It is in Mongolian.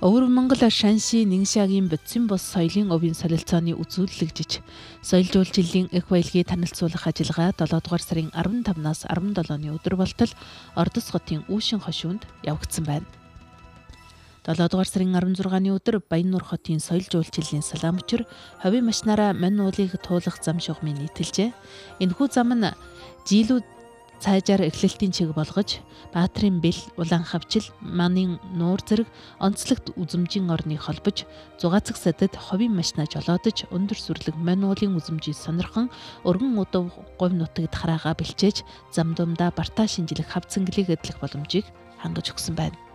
Өвөр Монгол Шанси Нингшагийн бодисын бус соёлын овийн солилцооны үзүүлэлгэж соёл жуулчлалын эх баялагийг танилцуулах ажиллагаа 7 дугаар сарын 15-наас 17-ны өдөр болтол Ордос хотын Үүшин хошуунд явагдсан байна. 7 дугаар сарын 16-ны өдөр Баяннуур хотын соёл жуулчлалын салаамчир ховийн машинаараа мань уулыг туулах зам шугамыг нийтэлжээ. Энэхүү зам нь жилүүд цаажаар эхлэлтийн чиг болгож Баатрин бэл, Улаан хавчил, Манын нуур зэрэг онцлогт үзмжийн орныг холбож зугаацах садад ховийн машинаа жолоодож өндөр сүрлэг мань уулын үзмжийг сонирхон өргөн удав говь нутагт хараага бэлчээж зам дундаа бартаа шинжлэх хав цэнгэлийг эдлэх боломжийг хангаж өгсөн байна.